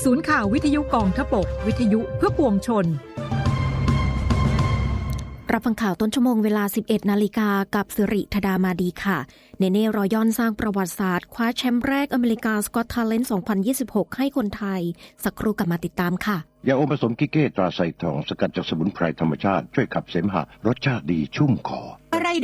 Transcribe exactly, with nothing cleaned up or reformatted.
ศูนย์ข่าววิทยุกองทพบกวิทยุเพื่อปวงชนรับฟังข่าวต้นชั่วโมงเวลา สิบเอ็ดนาฬิกากับสิริธดามาดีค่ะเนเน่รอยอนสร้างประวัติศาสตร์คว้าแชมป์แรกอเมริกาสกอตทาเลนต์ สองพันยี่สิบหก ให้คนไทยสักครู่กลับมาติดตามค่ะยาอมผสมกิเก้ตราไซทองสกัดจากสมุนไพรธรรมชาติช่วยขับเสมหะรสชาติดีชุ่มคออะไร